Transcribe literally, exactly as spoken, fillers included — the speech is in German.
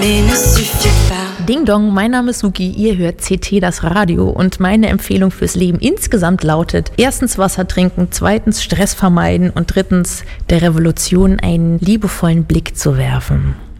Ding Dong, mein Name ist Suki, ihr hört C T, das Radio, und meine Empfehlung fürs Leben insgesamt lautet: erstens Wasser trinken, zweitens Stress vermeiden und drittens der Revolution einen liebevollen Blick zu werfen.